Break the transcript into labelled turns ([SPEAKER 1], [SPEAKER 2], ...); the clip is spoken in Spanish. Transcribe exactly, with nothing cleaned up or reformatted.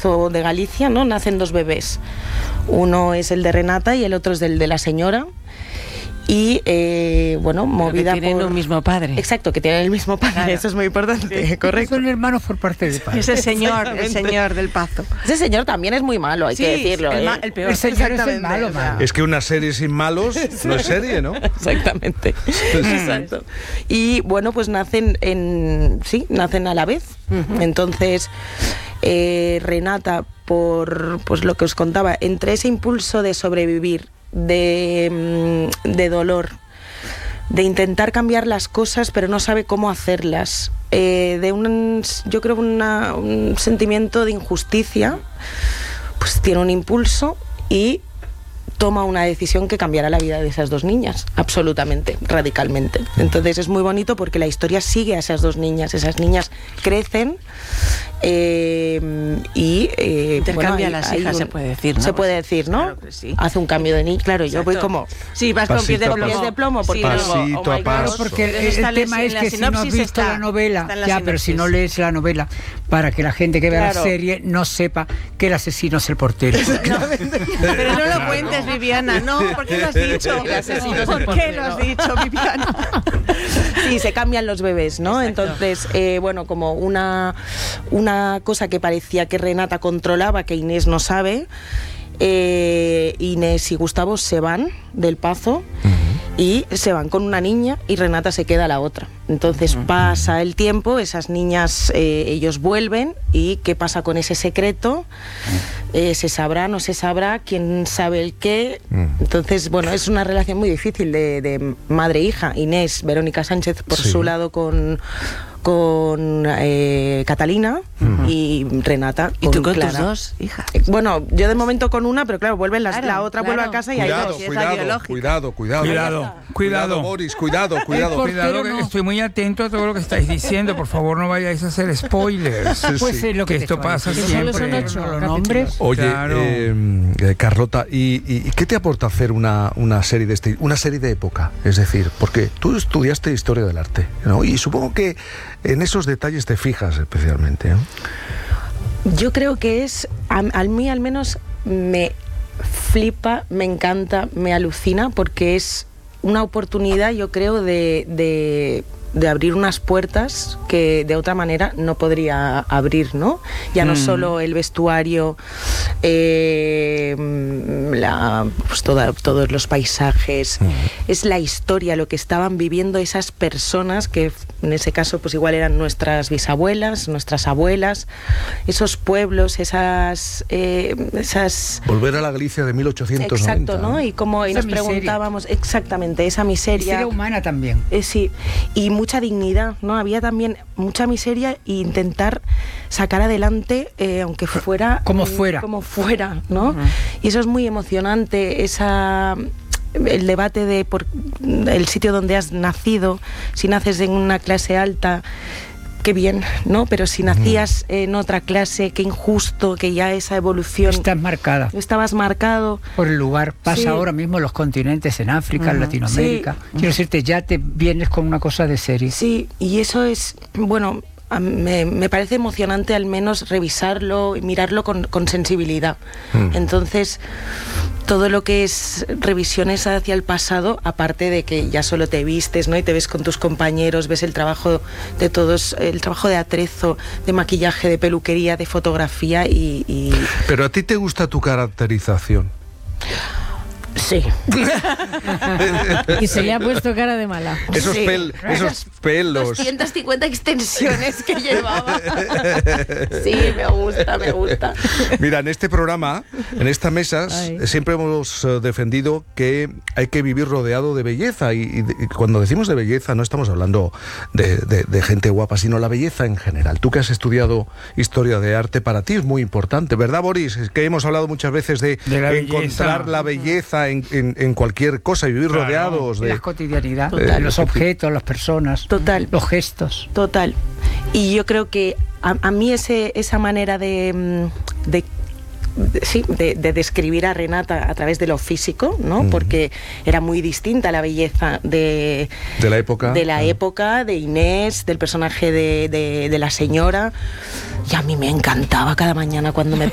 [SPEAKER 1] Pazo de Galicia, ¿no? Nacen dos bebés. Uno es el de Renata y el otro es el de la señora. Y, eh, bueno, movida
[SPEAKER 2] que tienen
[SPEAKER 1] por...
[SPEAKER 2] un mismo padre.
[SPEAKER 1] Exacto, que tienen el mismo padre, claro. Eso es muy importante, sí. Correcto.
[SPEAKER 3] Son hermanos por parte del padre.
[SPEAKER 2] Ese señor, el señor del Pazo.
[SPEAKER 1] Ese señor también es muy malo, hay
[SPEAKER 2] sí,
[SPEAKER 1] que decirlo.
[SPEAKER 2] El,
[SPEAKER 1] ¿eh?
[SPEAKER 2] ma- el peor.
[SPEAKER 3] El señor es el malo, malo.
[SPEAKER 4] Es que una serie sin malos no es serie, ¿no?
[SPEAKER 1] Exactamente. Exacto. Y, bueno, pues nacen en... Sí, nacen a la vez. Uh-huh. Entonces, eh, Renata, por pues lo que os contaba, entre ese impulso de sobrevivir, de, de dolor, de intentar cambiar las cosas pero no sabe cómo hacerlas, eh, de un, yo creo una, un sentimiento de injusticia, pues tiene un impulso y toma una decisión que cambiará la vida de esas dos niñas, absolutamente, radicalmente. Entonces es muy bonito porque la historia sigue a esas dos niñas, esas niñas crecen eh, y... Eh,
[SPEAKER 2] Intercambia
[SPEAKER 1] bueno,
[SPEAKER 2] las
[SPEAKER 1] hay,
[SPEAKER 2] hijas,
[SPEAKER 1] hay un,
[SPEAKER 2] se puede decir, ¿no?
[SPEAKER 1] Se puede decir, ¿no?
[SPEAKER 2] Claro que sí.
[SPEAKER 1] Hace un cambio de niña, claro,
[SPEAKER 2] Exacto.
[SPEAKER 1] yo voy como...
[SPEAKER 2] Sí, vas con pies de plomo.
[SPEAKER 1] Pies de plomo porque
[SPEAKER 2] sí,
[SPEAKER 4] pasito
[SPEAKER 1] digo, oh
[SPEAKER 4] a
[SPEAKER 1] my
[SPEAKER 4] paso.
[SPEAKER 1] God,
[SPEAKER 3] Porque el,
[SPEAKER 2] Está
[SPEAKER 3] el tema
[SPEAKER 2] en
[SPEAKER 3] es
[SPEAKER 2] la
[SPEAKER 3] que si no has visto
[SPEAKER 2] está,
[SPEAKER 3] la novela,
[SPEAKER 2] está en la
[SPEAKER 3] ya, pero si no lees la novela, para que la gente que vea
[SPEAKER 1] Claro.
[SPEAKER 3] la serie no sepa que el asesino es el portero.
[SPEAKER 2] No, pero no lo cuentes, Viviana, no, ¿por qué lo has dicho?
[SPEAKER 1] El asesino es el
[SPEAKER 2] ¿Por qué
[SPEAKER 1] portero.
[SPEAKER 2] lo has dicho, Viviana?
[SPEAKER 1] Sí, se cambian los bebés, ¿no?
[SPEAKER 2] Exacto.
[SPEAKER 1] Entonces, eh, bueno, como una, una cosa que parecía que Renata controlaba, que Inés no sabe, eh, Inés y Gustavo se van del Pazo y se van con una niña y Renata se queda la otra. Entonces pasa el tiempo, esas niñas, eh, ellos vuelven y ¿qué pasa con ese secreto? Eh, ¿Se sabrá, no se sabrá? ¿Quién sabe el qué? Entonces, bueno, es una relación muy difícil de, de madre-hija. Inés, Verónica Sánchez por
[SPEAKER 4] Sí.
[SPEAKER 1] su lado con... con eh, Catalina uh-huh. y Renata
[SPEAKER 2] ¿Y
[SPEAKER 1] con
[SPEAKER 2] tú con
[SPEAKER 1] Clara.
[SPEAKER 2] tus dos hijas?
[SPEAKER 1] Eh, Bueno, yo de momento con una, pero claro, vuelven las,
[SPEAKER 2] Claro,
[SPEAKER 1] la otra
[SPEAKER 2] claro.
[SPEAKER 1] vuelve a casa y
[SPEAKER 4] Cuidado,
[SPEAKER 1] hay dos.
[SPEAKER 2] Si es
[SPEAKER 4] cuidado,
[SPEAKER 2] ideológica.
[SPEAKER 4] cuidado, cuidado.
[SPEAKER 5] Cuidado, cuidado.
[SPEAKER 4] Boris, cuidado, cuidado.
[SPEAKER 3] por-
[SPEAKER 5] Cuidado, que
[SPEAKER 3] no.
[SPEAKER 5] estoy muy atento a todo lo que estáis diciendo. Por favor, no vayáis a hacer spoilers.
[SPEAKER 4] Sí,
[SPEAKER 3] Pues
[SPEAKER 4] sí.
[SPEAKER 3] es lo que,
[SPEAKER 5] Que
[SPEAKER 3] te
[SPEAKER 5] esto
[SPEAKER 3] estaba
[SPEAKER 5] pasa
[SPEAKER 3] diciendo.
[SPEAKER 5] siempre.
[SPEAKER 3] Solo son ocho los nombres.
[SPEAKER 4] Oye,
[SPEAKER 5] Claro.
[SPEAKER 4] eh, eh, Carlota, ¿y, y qué te aporta hacer una, una serie de este, una serie de época? Es decir, porque tú estudiaste historia del arte, ¿no? Y supongo que en esos detalles te fijas especialmente, ¿no?
[SPEAKER 1] Yo creo que es, a, a mí al menos me flipa, me encanta, me alucina, porque es una oportunidad, yo creo, de, de, de abrir unas puertas que de otra manera no podría abrir, ¿no? Ya no
[SPEAKER 5] Mm.
[SPEAKER 1] solo el vestuario, eh, la, pues toda, todos los paisajes,
[SPEAKER 4] Mm.
[SPEAKER 1] es la historia, lo que estaban viviendo esas personas que en ese caso pues igual eran nuestras bisabuelas, nuestras abuelas, esos pueblos, esas... Eh, esas
[SPEAKER 4] Volver a la Galicia de mil ochocientos noventa.
[SPEAKER 1] Exacto, ¿no? Y como y
[SPEAKER 3] Esa
[SPEAKER 1] nos
[SPEAKER 3] miseria.
[SPEAKER 1] preguntábamos exactamente esa miseria.
[SPEAKER 3] Miseria humana también.
[SPEAKER 1] Eh, sí, y mucha dignidad, ¿no? Había también mucha miseria e intentar sacar adelante, eh, aunque fuera...
[SPEAKER 3] Como
[SPEAKER 1] eh,
[SPEAKER 3] fuera.
[SPEAKER 1] Como fuera, ¿no? Y eso es muy emocionante, esa... el debate de por el sitio donde has nacido, si naces en una clase alta, qué bien, ¿no? Pero si nacías en otra clase, qué injusto, que ya esa evolución...
[SPEAKER 3] Estás marcada
[SPEAKER 1] Estabas marcado.
[SPEAKER 3] por el lugar. Pasa
[SPEAKER 1] Sí.
[SPEAKER 3] ahora mismo en los continentes, en África, en
[SPEAKER 2] Ujú.
[SPEAKER 3] Latinoamérica.
[SPEAKER 1] Sí.
[SPEAKER 3] Quiero decirte, ya te vienes con una cosa de serie.
[SPEAKER 1] Sí, y eso es, bueno, a- me, me parece emocionante al menos revisarlo y mirarlo con, con sensibilidad.
[SPEAKER 4] Mm.
[SPEAKER 1] Entonces, todo lo que es revisiones hacia el pasado, aparte de que ya solo te vistes, ¿no? Y te ves con tus compañeros, ves el trabajo de todos, el trabajo de atrezo, de maquillaje, de peluquería, de fotografía y... y...
[SPEAKER 4] Pero a ti te gusta tu caracterización.
[SPEAKER 1] Sí.
[SPEAKER 6] Y se le ha puesto cara de mala.
[SPEAKER 4] Esos,
[SPEAKER 1] Sí.
[SPEAKER 4] pel- esos pelos.
[SPEAKER 1] doscientas cincuenta extensiones que llevaba. Sí, me gusta, me gusta.
[SPEAKER 4] Mira, en este programa, en esta mesa,
[SPEAKER 6] Ay.
[SPEAKER 4] siempre hemos eh, defendido que hay que vivir rodeado de belleza. Y, y de- y cuando decimos de belleza, no estamos hablando de, de- de gente guapa, sino la belleza en general. Tú que has estudiado historia de arte, para ti es muy importante, ¿verdad, Boris? Es que hemos hablado muchas veces de,
[SPEAKER 5] De la
[SPEAKER 4] encontrar
[SPEAKER 5] belleza.
[SPEAKER 4] la belleza en, en- en cualquier cosa y vivir
[SPEAKER 5] Claro.
[SPEAKER 4] rodeados
[SPEAKER 3] De
[SPEAKER 4] de...
[SPEAKER 3] la cotidianidad,
[SPEAKER 1] Total.
[SPEAKER 3] los objetos, las personas,
[SPEAKER 1] Total.
[SPEAKER 3] los gestos.
[SPEAKER 1] Total. Y yo creo que a, a mí ese, esa manera de, mm, de, de- sí, de, de describir a Renata a través de lo físico, ¿no?
[SPEAKER 4] Mm.
[SPEAKER 1] Porque era muy distinta la belleza de,
[SPEAKER 4] De la época.
[SPEAKER 1] de la
[SPEAKER 4] Ah.
[SPEAKER 1] época, de Inés, del personaje de, de, de la señora. Y a mí me encantaba cada mañana cuando me